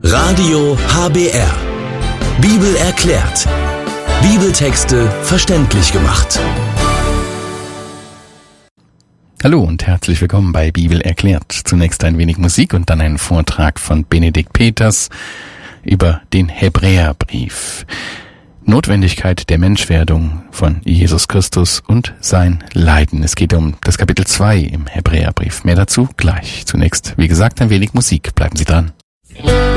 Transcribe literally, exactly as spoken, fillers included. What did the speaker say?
Radio H B R. Bibel erklärt. Bibeltexte verständlich gemacht. Hallo und herzlich willkommen bei Bibel erklärt. Zunächst ein wenig Musik und dann ein Vortrag von Benedikt Peters über den Hebräerbrief. Notwendigkeit der Menschwerdung von Jesus Christus und sein Leiden. Es geht um das Kapitel zwei im Hebräerbrief. Mehr dazu gleich. Zunächst, wie gesagt, ein wenig Musik. Bleiben Sie dran.